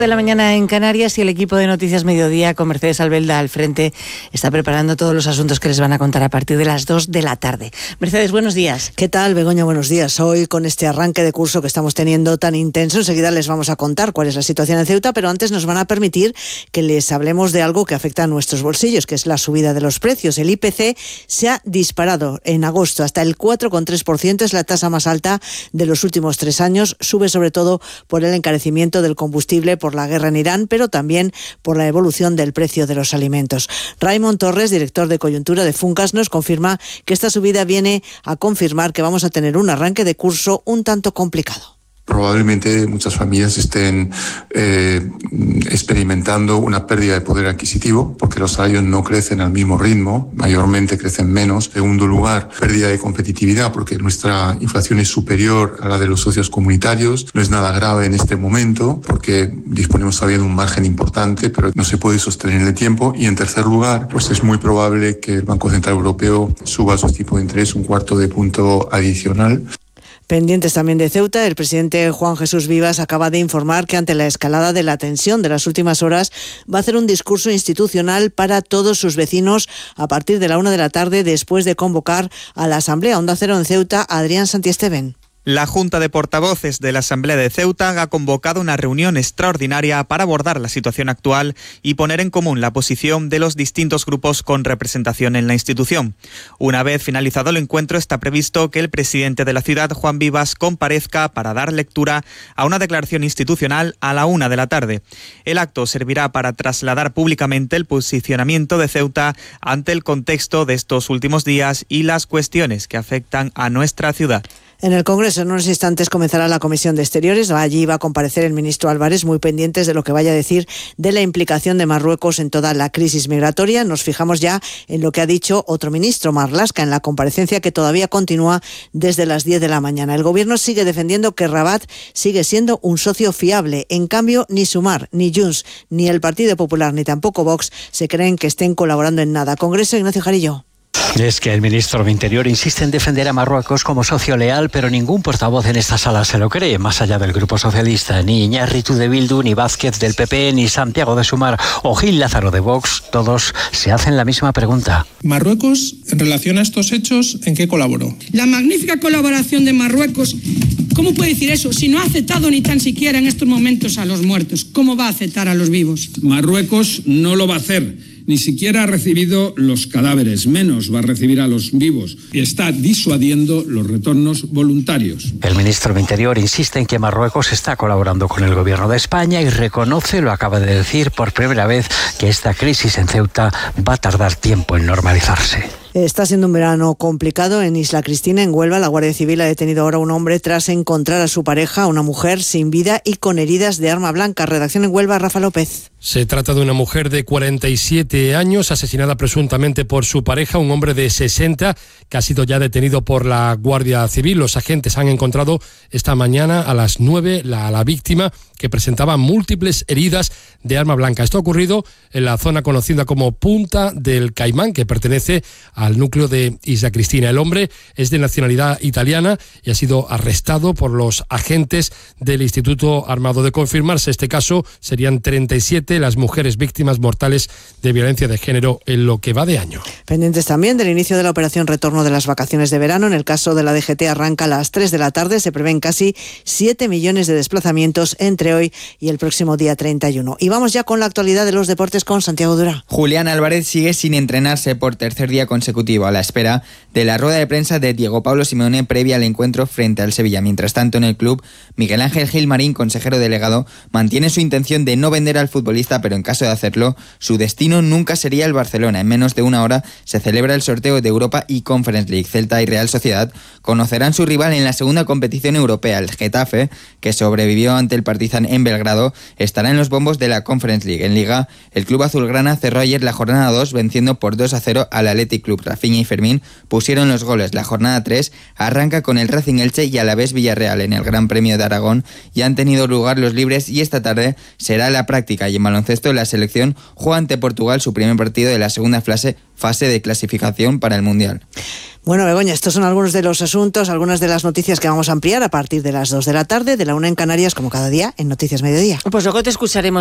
De la mañana en Canarias y el equipo de Noticias Mediodía con Mercedes Albelda al frente está preparando todos los asuntos que les van a contar a partir de las 2 de la tarde. Mercedes, buenos días. ¿Qué tal, Begoña? Buenos días. Hoy, con este arranque de curso que estamos teniendo tan intenso, enseguida les vamos a contar cuál es la situación en Ceuta, pero antes nos van a permitir que les hablemos de algo que afecta a nuestros bolsillos, que es la subida de los precios. El IPC se ha disparado en agosto hasta el 4,3%, es la tasa más alta de los últimos 3 años. Sube sobre todo por el encarecimiento del combustible, por la guerra en Irán, pero también por la evolución del precio de los alimentos. Raimon Torres, director de coyuntura de Funcas, nos confirma que esta subida viene a confirmar que vamos a tener un arranque de curso un tanto complicado. Probablemente muchas familias estén experimentando una pérdida de poder adquisitivo porque los salarios no crecen al mismo ritmo, mayormente crecen menos. En segundo lugar, pérdida de competitividad porque nuestra inflación es superior a la de los socios comunitarios. No es nada grave en este momento porque disponemos todavía de un margen importante, pero no se puede sostener en el tiempo. Y en tercer lugar, pues es muy probable que el Banco Central Europeo suba sus tipos de interés 1/4 punto adicional. Pendientes también de Ceuta, el presidente Juan Jesús Vivas acaba de informar que ante la escalada de la tensión de las últimas horas va a hacer un discurso institucional para todos sus vecinos a partir de la 1 de la tarde después de convocar a la Asamblea Onda Cero en Ceuta. Adrián Santiesteban. La Junta de Portavoces de la Asamblea de Ceuta ha convocado una reunión extraordinaria para abordar la situación actual y poner en común la posición de los distintos grupos con representación en la institución. Una vez finalizado el encuentro, está previsto que el presidente de la ciudad, Juan Vivas, comparezca para dar lectura a una declaración institucional a la 1 de la tarde. El acto servirá para trasladar públicamente el posicionamiento de Ceuta ante el contexto de estos últimos días y las cuestiones que afectan a nuestra ciudad. En el Congreso, en unos instantes, comenzará la Comisión de Exteriores. Allí va a comparecer el ministro Álvarez, muy pendientes de lo que vaya a decir de la implicación de Marruecos en toda la crisis migratoria. Nos fijamos ya en lo que ha dicho otro ministro, Marlaska, en la comparecencia que todavía continúa desde las 10 de la mañana. El Gobierno sigue defendiendo que Rabat sigue siendo un socio fiable. En cambio, ni Sumar, ni Junts, ni el Partido Popular, ni tampoco Vox se creen que estén colaborando en nada. Congreso, Ignacio Jarillo. Es que el ministro de Interior insiste en defender a Marruecos como socio leal, pero ningún portavoz en esta sala se lo cree, más allá del Grupo Socialista. Ni Iñárritu de Bildu, ni Vázquez del PP, ni Santiago de Sumar o Gil Lázaro de Vox, todos se hacen la misma pregunta. ¿Marruecos, en relación a estos hechos, en qué colaboró? La magnífica colaboración de Marruecos, ¿cómo puede decir eso? Si no ha aceptado ni tan siquiera en estos momentos a los muertos, ¿cómo va a aceptar a los vivos? Marruecos no lo va a hacer. Ni siquiera ha recibido los cadáveres, menos va a recibir a los vivos. Y está disuadiendo los retornos voluntarios. El ministro de Interior insiste en que Marruecos está colaborando con el gobierno de España y reconoce, lo acaba de decir por primera vez, que esta crisis en Ceuta va a tardar tiempo en normalizarse. Está siendo un verano complicado en Isla Cristina, en Huelva. La Guardia Civil ha detenido ahora a un hombre tras encontrar a su pareja, una mujer sin vida y con heridas de arma blanca. Redacción en Huelva, Rafa López. Se trata de una mujer de 47 años, asesinada presuntamente por su pareja, un hombre de 60, que ha sido ya detenido por la Guardia Civil. Los agentes han encontrado esta mañana a las 9 a la víctima, que presentaba múltiples heridas de arma blanca. Esto ha ocurrido en la zona conocida como Punta del Caimán, que pertenece al núcleo de Isla Cristina. El hombre es de nacionalidad italiana y ha sido arrestado por los agentes del Instituto Armado. De confirmarse este caso, serían 37 las mujeres víctimas mortales de violencia de género en lo que va de año. Pendientes también del inicio de la operación retorno de las vacaciones de verano. En el caso de la DGT arranca a las 3 de la tarde. Se prevén casi 7 millones de desplazamientos entre hoy y el próximo día 31. Y vamos ya con la actualidad de los deportes con Santiago Durá. Julián Álvarez sigue sin entrenarse por tercer día consecutivo, a la espera de la rueda de prensa de Diego Pablo Simeone previa al encuentro frente al Sevilla. Mientras tanto, en el club, Miguel Ángel Gilmarín, consejero delegado, mantiene su intención de no vender al futbolista, pero en caso de hacerlo, su destino nunca sería el Barcelona. En menos de una hora se celebra el sorteo de Europa y Conference League. Celta y Real Sociedad conocerán su rival en la segunda competición europea. El Getafe, que sobrevivió ante el Partizan en Belgrado, estará en los bombos de la Conference League. En Liga, el club azulgrana cerró ayer la jornada 2 venciendo por 2-0 al Athletic Club. Rafinha y Fermín pusieron los goles. La jornada 3 arranca con el Racing Elche y Alavés Villarreal en el Gran Premio de Aragón. Ya han tenido lugar los libres y esta tarde será la práctica. Y en baloncesto, la selección juega ante Portugal su primer partido de la segunda fase fase de clasificación para el Mundial. Bueno, Begoña, estos son algunos de los asuntos, algunas de las noticias que vamos a ampliar a partir de las 2 de la tarde, de la 1 en Canarias, como cada día, en Noticias Mediodía. Pues luego te escucharemos